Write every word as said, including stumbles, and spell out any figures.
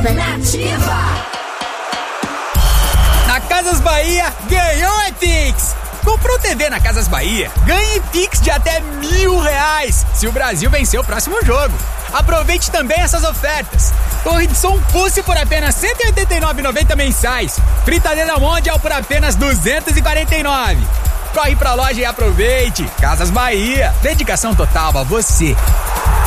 Nativa. Na Casas Bahia, ganhou é Pix! Comprou T V na Casas Bahia, ganhe Pix de até mil reais se o Brasil vencer o próximo jogo. Aproveite também essas ofertas. Torre de som Pulse por apenas cento e oitenta e nove reais e noventa centavos mensais. Fritadeira Mondial por apenas duzentos e quarenta e nove reais. Corre pra loja e aproveite. Casas Bahia, dedicação total a você.